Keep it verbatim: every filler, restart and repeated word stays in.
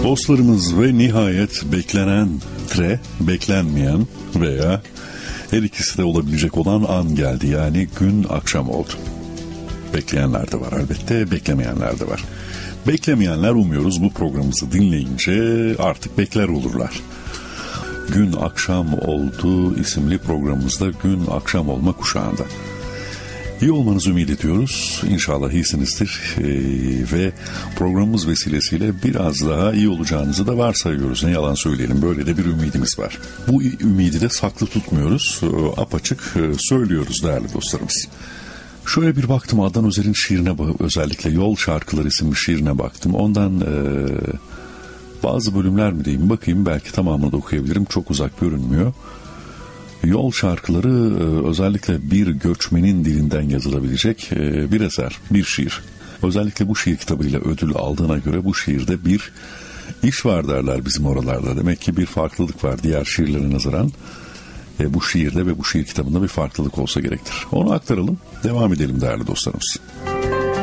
Dostlarımız ve nihayet beklenen, tre, beklenmeyen veya her ikisi de olabilecek olan an geldi. Yani gün akşam oldu. Bekleyenler de var elbette, beklemeyenler de var. Beklemeyenler umuyoruz bu programımızı dinleyince artık bekler olurlar. Gün akşam oldu isimli programımızda gün akşam olma kuşağında. İyi olmanızı ümit ediyoruz. İnşallah iyisinizdir ee, ve programımız vesilesiyle biraz daha iyi olacağınızı da varsayıyoruz. Ne yalan söyleyelim, böyle de bir ümidimiz var. Bu ümidi de saklı tutmuyoruz, e, apaçık e, söylüyoruz değerli dostlarımız. Şöyle bir baktım, Adnan Özer'in şiirine, özellikle Yol Şarkıları isimli şiirine baktım. Ondan e, bazı bölümler mi diyeyim, bakayım, belki tamamını da okuyabilirim, çok uzak görünmüyor. Yol Şarkıları özellikle bir göçmenin dilinden yazılabilecek bir eser, bir şiir. Özellikle bu şiir kitabıyla ödül aldığına göre bu şiirde bir iş var derler bizim oralarda. Demek ki bir farklılık var diğer şiirlere nazaran. E, bu şiirde ve bu şiir kitabında bir farklılık olsa gerektir. Onu aktaralım, devam edelim değerli dostlarımız.